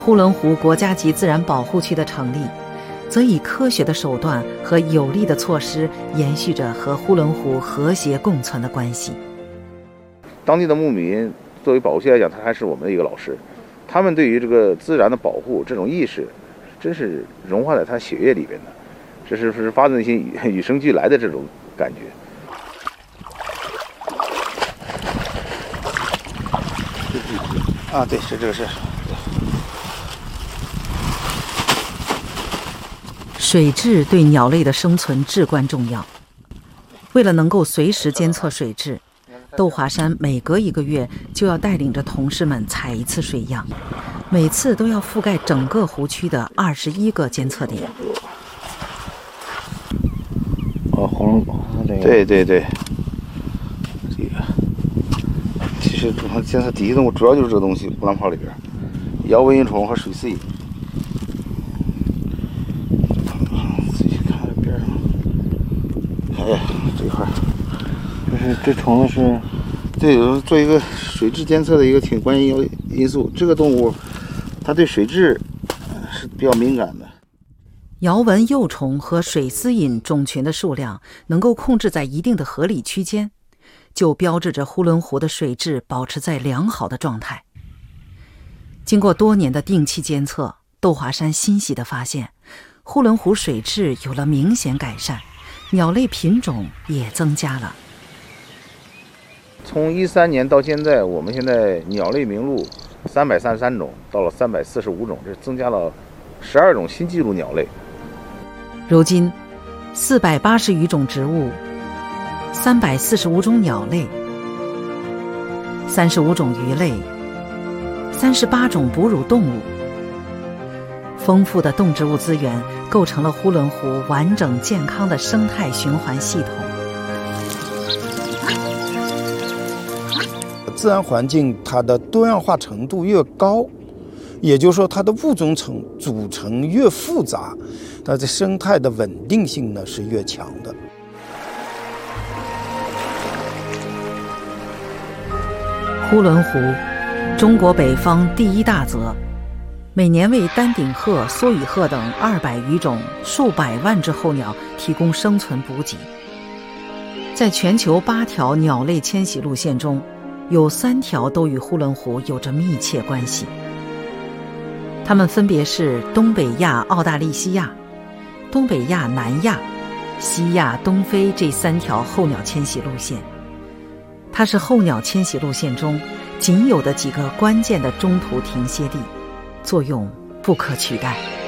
呼伦湖国家级自然保护区的成立，则以科学的手段和有力的措施延续着和呼伦湖和谐共存的关系。 当地的牧民作为保护区来讲，他还是我们的一个老师，他们对于这个自然的保护这种意识，真是融化在他血液里边的，这是发自内心与生俱来的这种感觉。啊，对，是这个是。 水质对鸟类的生存至关重要。为了能够随时监测水质，窦华山每隔1个月就要带领着同事们采一次水样，每次都要覆盖整个湖区的21个监测点。 哦，红这个。 对对对，这个其实监测底下动物主要就是这个东西，乌兰泡里边，摇蚊蝇虫和水丝蚁。自己看这边上，哎，这一块， 就是这虫子是， 对，做一个水质监测的一个挺关键因素。这个动物，它对水质是比较敏感的。 摇蚊幼虫和水丝蚁种群的数量能够控制在一定的合理区间，就标志着呼伦湖的水质保持在良好的状态。经过多年的定期监测，窦华山欣喜地发现，呼伦湖水质有了明显改善，鸟类品种也增加了。 从13年到现在，我们现在鸟类名录333种，到了345种，这增加了12种新纪录鸟类。 如今480余种植物，345种鸟类，35种鱼类，38种哺乳动物。丰富的动植物资源构成了呼伦湖完整健康的生态循环系统。 自然环境它的多样化程度越高，也就是说它的物种组成越复杂，它的生态的稳定性呢是越强的。 呼伦湖，中国北方第1大泽，每年为丹顶鹤、梭羽鹤等200余种数百万只候鸟提供生存补给。在全球8条鸟类迁徙路线中，有3条都与呼伦湖有着密切关系。它们分别是东北亚澳大利西亚、东北亚南亚、西亚东非这3条候鸟迁徙路线。它是候鸟迁徙路线中仅有的几个关键的中途停歇地，作用不可取代。